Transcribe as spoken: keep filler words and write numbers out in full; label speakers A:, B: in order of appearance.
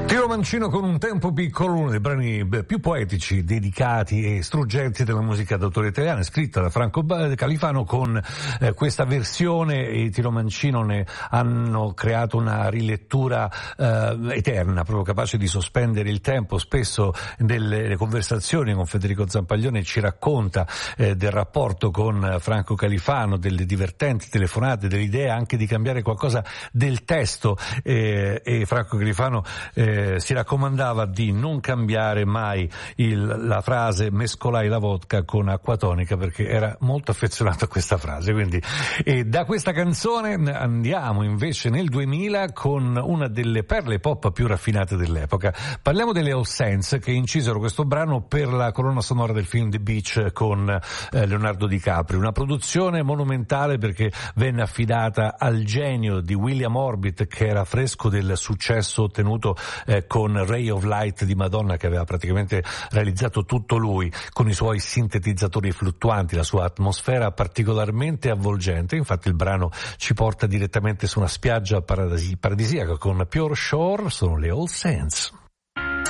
A: Tiro Mancino con Un tempo piccolo, uno dei brani più poetici, dedicati e struggenti della musica d'autore italiana, scritta da Franco Califano. Con eh, questa versione i Tiro Mancino ne hanno creato una rilettura eh, eterna, proprio capace di sospendere il tempo. Spesso nelle conversazioni con Federico Zampaglione ci racconta eh, del rapporto con Franco Califano, delle divertenti telefonate, dell'idea anche di cambiare qualcosa del testo, eh, e Franco Califano eh, si raccomandava di non cambiare mai il, la frase mescolai la vodka con acqua tonica, perché era molto affezionato a questa frase. Quindi e da questa canzone andiamo invece nel duemila con una delle perle pop più raffinate dell'epoca. Parliamo delle All Saints, che incisero questo brano per la colonna sonora del film The Beach con eh, Leonardo DiCaprio, una produzione monumentale perché venne affidata al genio di William Orbit, che era fresco del successo ottenuto Eh, con Ray of Light di Madonna, che aveva praticamente realizzato tutto lui, con i suoi sintetizzatori fluttuanti, la sua atmosfera particolarmente avvolgente. Infatti il brano ci porta direttamente su una spiaggia paradisi- paradisiaca con Pure Shore. Sono le All Saints.